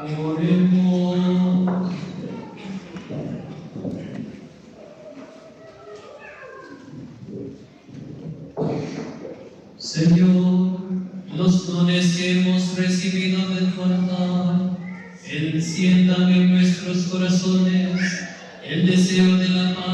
Oremos. Señor, los dones que hemos recibido de tu altar enciendan en nuestros corazones el deseo de la paz